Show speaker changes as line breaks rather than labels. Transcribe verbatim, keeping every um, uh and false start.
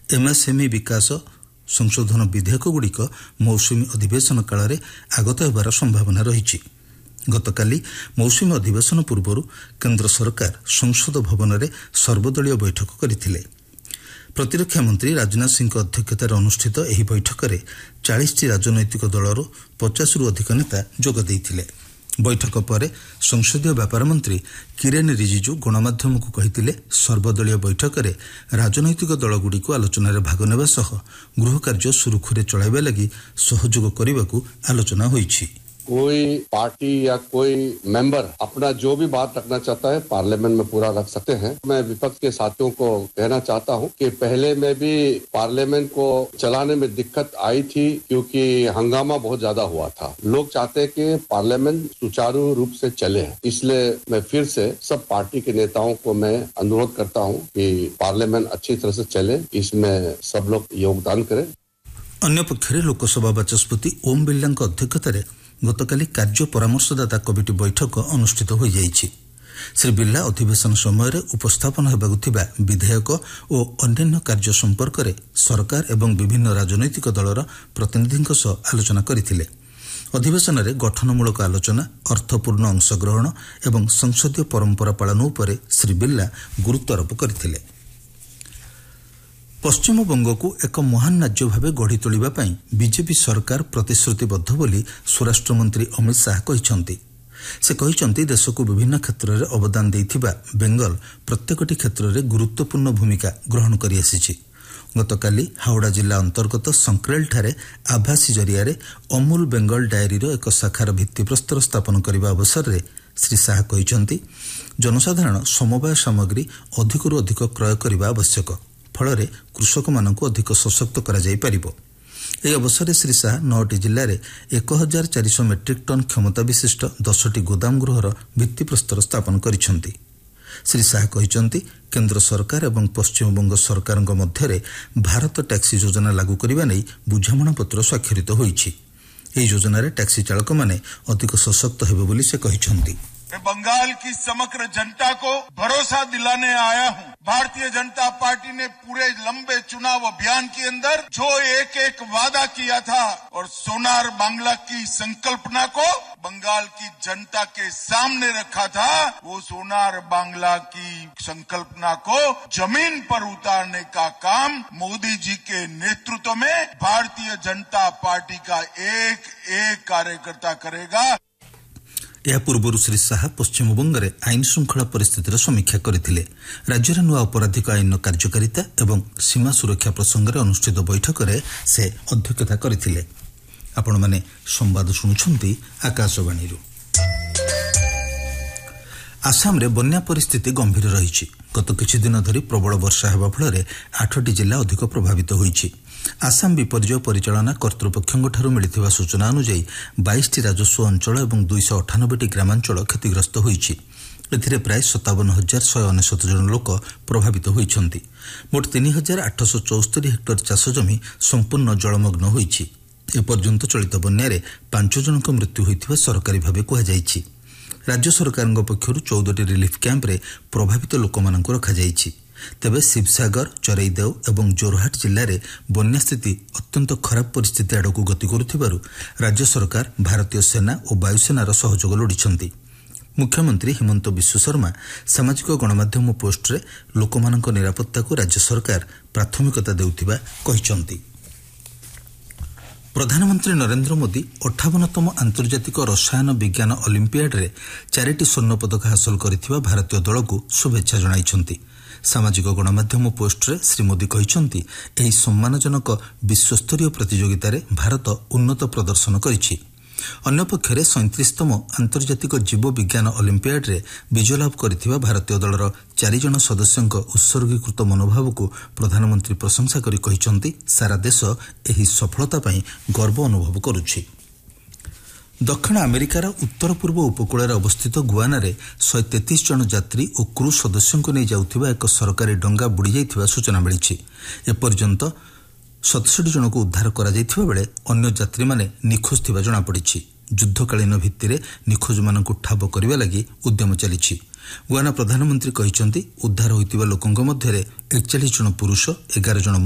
MSME विकास संशोधन विधेयकଗୁଡ଼ିକ मौसुमी अधिवेशन काଳରେ आगत ହେବାର ସମ୍ଭାବନା ରହିଛି। ଗତକାଲି ମୌସୁମୀ ଅଧିବେଶନ ପୂର୍ବରୁ କେନ୍ଦ୍ର ସରକାର ସଂସଦ ଭବନରେ ସର୍ବଦଳୀୟ ବୈଠକ କରିଥିଲେ। ପ୍ରତିରକ୍ଷା ମନ୍ତ୍ରୀ ରାଜନାଥ ସିଂଙ୍କ ଅଧ୍ୟକ୍ଷତାରେ ଅନୁଷ୍ଠିତ ଏହି ବୈଠକରେ ଚାଳିଶଟି ରାଜନୈତିକ ଦଳର ପଚାଶରୁ ଅଧିକ ନେତା ଯୋଗ ଦେଇଥିଲେ। ବୈଠକ ପରେ ସଂସଦୀୟ ବ୍ୟାପାର ମନ୍ତ୍ରୀ କିରେନ୍ ରିଜିଜୁ ଗଣମାଧ୍ୟମକୁ କହିଥିଲେ, ସର୍ବଦଳୀୟ ବୈଠକରେ ରାଜନୈତିକ ଦଳଗୁଡ଼ିକୁ ଆଲୋଚନାରେ ଭାଗ ନେବା ସହ ଗୃହ କାର୍ଯ୍ୟ ସୁରୁଖୁରୁରେ ଚଳାଇବା ଲାଗି ସହଯୋଗ କରିବାକୁ ଆଲୋଚନା ହୋଇଛି।
कोई पार्टी या कोई मेंबर अपना जो भी बात रखना चाहता है पार्लियामेंट में पूरा रख सकते हैं। मैं विपक्ष के साथियों को कहना चाहता हूं कि पहले में भी पार्लियामेंट को चलाने में दिक्कत आई थी क्योंकि हंगामा बहुत ज्यादा हुआ था। लोग चाहते हैं कि पार्लियामेंट सुचारू रूप से चले, इसलिए मैं फिर से सब पार्टी के नेताओं को मैं अनुरोध करता हूं कि पार्लियामेंट अच्छी तरह से चले, इसमें सब लोग योगदान करें।
अन्य पक्षरे लोकसभा बाचस्पति ओम बिर्लाଙ୍କ ଅଧ୍ୟକ୍ଷତାରେ ଗତକାଲି କାର୍ଯ୍ୟ ପରାମର୍ଶଦାତା କମିଟି ବୈଠକ ଅନୁଷ୍ଠିତ ହୋଇଯାଇଛି। ଶ୍ରୀ ବିର୍ଲା ଅଧିବେଶନ ସମୟରେ ଉପସ୍ଥାପନ ହେବାକୁ ଥିବା ବିଧେୟକ ଓ ଅନ୍ୟାନ୍ୟ କାର୍ଯ୍ୟ ସମ୍ପର୍କରେ ସରକାର ଏବଂ ବିଭିନ୍ନ ରାଜନୈତିକ ଦଳର ପ୍ରତିନିଧିଙ୍କ ସହ ଆଲୋଚନା କରିଥିଲେ। ଅଧିବେଶନରେ ଗଠନମୂଳକ ଆଲୋଚନା, ଅର୍ଥପୂର୍ଣ୍ଣ ଅଂଶଗ୍ରହଣ ଏବଂ ସଂସଦୀୟ ପରମ୍ପରା ପାଳନ ଉପରେ ଶ୍ରୀ ବିର୍ଲା ଗୁରୁତ୍ୱାରୋପ କରିଥିଲେ। ପଶ୍ଚିମବଙ୍ଗକୁ ଏକ ମହାନ ରାଜ୍ୟ ଭାବେ ଗଢ଼ି ତୋଳିବା ପାଇଁ ବିଜେପି ସରକାର ପ୍ରତିଶ୍ରୁତିବଦ୍ଧ ବୋଲି ସ୍ୱରାଷ୍ଟ୍ରମନ୍ତ୍ରୀ ଅମିତ ଶାହା କହିଛନ୍ତି। ସେ କହିଛନ୍ତି, ଦେଶକୁ ବିଭିନ୍ନ କ୍ଷେତ୍ରରେ ଅବଦାନ ଦେଇଥିବା ବେଙ୍ଗଲ ପ୍ରତ୍ୟେକଟି କ୍ଷେତ୍ରରେ ଗୁରୁତ୍ୱପୂର୍ଣ୍ଣ ଭୂମିକା ଗ୍ରହଣ କରିଆସିଛି। ଗତକାଲି ହାଓଡ଼ା ଜିଲ୍ଲା ଅନ୍ତର୍ଗତ ସଂକ୍ରେଲଠାରେ ଆଭାସୀ ଜରିଆରେ ଅମୁଲ ବେଙ୍ଗଲ ଡାଏରୀର ଏକ ଶାଖାର ଭିତ୍ତିପ୍ରସ୍ତର ସ୍ଥାପନ କରିବା ଅବସରରେ ଶ୍ରୀ ଶାହା କହିଛନ୍ତି, ଜନସାଧାରଣ ସମବାୟ ସାମଗ୍ରୀ ଅଧିକରୁ ଅଧିକ କ୍ରୟ କରିବା ଆବଶ୍ୟକ, ଫଳରେ କୃଷକମାନଙ୍କୁ ଅଧିକ ସଶକ୍ତ କରାଯାଇପାରିବ। ଏହି ଅବସରରେ ଶ୍ରୀ ଶାହା ନଅଟି ଜିଲ୍ଲାରେ ଏକ ହଜାର ଚାରିଶହ ମେଟ୍ରିକ୍ ଟନ୍ କ୍ଷମତା ବିଶିଷ୍ଟ ଦଶଟି ଗୋଦାମ ଗୃହର ଭିତ୍ତିପ୍ରସ୍ତର ସ୍ଥାପନ କରିଛନ୍ତି। ଶ୍ରୀ ଶାହା କହିଛନ୍ତି, କେନ୍ଦ୍ର ସରକାର ଏବଂ ପଶ୍ଚିମବଙ୍ଗ ସରକାରଙ୍କ ମଧ୍ୟରେ ଭାରତ ଟ୍ୟାକ୍ସି ଯୋଜନା ଲାଗୁ କରିବା ନେଇ ବୁଝାମଣାପତ୍ର ସ୍ୱାକ୍ଷରିତ ହୋଇଛି। ଏହି ଯୋଜନାରେ ଟ୍ୟାକ୍ସି ଚାଳକମାନେ ଅଧିକ ସଶକ୍ତ ହେବେ ବୋଲି ସେ କହିଛନ୍ତି।
मैं बंगाल की समग्र जनता को भरोसा दिलाने आया हूं। भारतीय जनता पार्टी ने पूरे लंबे चुनाव अभियान के अंदर जो एक एक वादा किया था और सोनार बांग्ला की संकल्पना को बंगाल की जनता के सामने रखा था, वो सोनार बांग्ला की संकल्पना को जमीन पर उतारने का काम मोदी जी के नेतृत्व में भारतीय जनता पार्टी का एक एक कार्यकर्ता करेगा।
ଏହା ପୂର୍ବରୁ ଶ୍ରୀ ଶାହା ପଶ୍ଚିମବଙ୍ଗରେ ଆଇନ ଶୃଙ୍ଖଳା ପରିସ୍ଥିତିର ସମୀକ୍ଷା କରିଥିଲେ। ରାଜ୍ୟରେ ନୂଆ ଅପରାଧିକ ଆଇନର କାର୍ଯ୍ୟକାରିତା ଏବଂ ସୀମା ସୁରକ୍ଷା ପ୍ରସଙ୍ଗରେ ଅନୁଷ୍ଠିତ ବୈଠକରେ ସେ ଅଧ୍ୟକ୍ଷତା କରିଥିଲେ। ଆପଣମାନେ ସମ୍ବାଦ ଶୁଣୁଛନ୍ତି ଆକାଶବାଣୀରୁ। ଆସାମରେ ବନ୍ୟା ପରିସ୍ଥିତି ଗମ୍ଭୀର ରହିଛି। ଗତ କିଛିଦିନ ଧରି ପ୍ରବଳ ବର୍ଷା ହେବା ଫଳରେ ଆଠଟି ଜିଲ୍ଲା ଅଧିକ ପ୍ରଭାବିତ ହୋଇଛି। ଆସାମ ବିପର୍ଯ୍ୟୟ ପରିଚାଳନା କର୍ତ୍ତୃପକ୍ଷଙ୍କଠାରୁ ମିଳିଥିବା ସୂଚନା ଅନୁଯାୟୀ ବାଇଶଟି ରାଜସ୍ୱ ଅଞ୍ଚଳ ଏବଂ ଦୁଇଶହ ଅଠାନବେଟି ଗ୍ରାମାଞ୍ଚଳ କ୍ଷତିଗ୍ରସ୍ତ ହୋଇଛି। ଏଥିରେ ପ୍ରାୟ ସତାବନ ହଜାର ଶହେ ଅନେଶତ ଜଣ ଲୋକ ପ୍ରଭାବିତ ହୋଇଛନ୍ତି। ମୋଟ ତିନି ହଜାର ଆଠଶହ ଚଉସ୍ତରୀ ହେକ୍ଟର ଚାଷ ଜମି ସମ୍ପୂର୍ଣ୍ଣ ଜଳମଗ୍ନ ହୋଇଛି। ଏପର୍ଯ୍ୟନ୍ତ ଚଳିତ ବନ୍ୟାରେ ପାଞ୍ଚ ଜଣଙ୍କ ମୃତ୍ୟୁ ହୋଇଥିବା ସରକାରୀ ଭାବେ କୁହାଯାଇଛି। ରାଜ୍ୟ ସରକାରଙ୍କ ପକ୍ଷରୁ ଚଉଦଟି ରିଲିଫ୍ କ୍ୟାମ୍ପରେ ପ୍ରଭାବିତ ଲୋକମାନଙ୍କୁ ରଖାଯାଇଛି। ତେବେ ଶିବସାଗର, ଚରେଇଦେଓ ଏବଂ ଜୋରହାଟ ଜିଲ୍ଲାରେ ବନ୍ୟା ସ୍ଥିତି ଅତ୍ୟନ୍ତ ଖରାପ ପରିସ୍ଥିତି ଆଡ଼କୁ ଗତି କରୁଥିବାରୁ ରାଜ୍ୟ ସରକାର ଭାରତୀୟ ସେନା ଓ ବାୟୁସେନାର ସହଯୋଗ ଲୋଡ଼ିଛନ୍ତି। ମୁଖ୍ୟମନ୍ତ୍ରୀ ହିମନ୍ତ ବିଶ୍ୱ ଶର୍ମା ସାମାଜିକ ଗଣମାଧ୍ୟମ ପୋଷ୍ଟରେ ଲୋକମାନଙ୍କ ନିରାପତ୍ତାକୁ ରାଜ୍ୟ ସରକାର ପ୍ରାଥମିକତା ଦେଉଥିବା କହିଛନ୍ତି। ପ୍ରଧାନମନ୍ତ୍ରୀ ନରେନ୍ଦ୍ର ମୋଦି ଅଠାବନତମ ଆନ୍ତର୍ଜାତିକ ରସାୟନ ବିଜ୍ଞାନ ଅଲିମ୍ପିଆଡରେ ଚାରିଟି ସ୍ୱର୍ଣ୍ଣପଦକ ହାସଲ କରିଥିବା ଭାରତୀୟ ଦଳକୁ ଶୁଭେଚ୍ଛା ଜଣାଇଛନ୍ତି। ସାମାଜିକ ଗଣମାଧ୍ୟମ ପୋଷ୍ଟରେ ଶ୍ରୀ ମୋଦି କହିଛନ୍ତି, ଏହି ସମ୍ମାନଜନକ ବିଶ୍ୱସ୍ତରୀୟ ପ୍ରତିଯୋଗିତାରେ ଭାରତ ଉନ୍ନତ ପ୍ରଦର୍ଶନ କରିଛି। ଅନ୍ୟପକ୍ଷରେ ସଇଁତିରିଶତମ ଆନ୍ତର୍ଜାତିକ ଜୀବ ବିଜ୍ଞାନ ଅଲିମ୍ପିଆଡରେ ବିଜୟ ଲାଭ କରିଥିବା ଭାରତୀୟ ଦଳର ଚାରିଜଣ ସଦସ୍ୟଙ୍କ ଉତ୍ସର୍ଗୀକୃତ ମନୋଭାବକୁ ପ୍ରଧାନମନ୍ତ୍ରୀ ପ୍ରଶଂସା କରି କହିଛନ୍ତି, ସାରା ଦେଶ ଏହି ସଫଳତା ପାଇଁ ଗର୍ବ ଅନୁଭବ କରୁଛି। ଦକ୍ଷିଣ ଆମେରିକାର ଉତ୍ତର ପୂର୍ବ ଉପକୂଳରେ ଅବସ୍ଥିତ ଗୁଆନାରେ ଶହେ ତେତିଶ ଜଣ ଯାତ୍ରୀ ଓ କ୍ରୁ ସଦସ୍ୟଙ୍କୁ ନେଇ ଯାଉଥିବା ଏକ ସରକାରୀ ଡଙ୍ଗା ବୁଡ଼ିଯାଇଥିବା ସୂଚନା ମିଳିଛି। ଏପର୍ଯ୍ୟନ୍ତ ସତଷଠି ଜଣଙ୍କୁ ଉଦ୍ଧାର କରାଯାଇଥିବା ବେଳେ ଅନ୍ୟ ଯାତ୍ରୀମାନେ ନିଖୋଜ ଥିବା ଜଣାପଡ଼ିଛି। ଯୁଦ୍ଧକାଳୀନ ଭିତ୍ତିରେ ନିଖୋଜମାନଙ୍କୁ ଠାବ କରିବା ଲାଗି ଉଦ୍ୟମ ଚାଲିଛି। ଗୁଆନା ପ୍ରଧାନମନ୍ତ୍ରୀ କହିଛନ୍ତି, ଉଦ୍ଧାର ହୋଇଥିବା ଲୋକଙ୍କ ମଧ୍ୟରେ ଏକଚାଳିଶ ଜଣ ପୁରୁଷ, ଏଗାର ଜଣ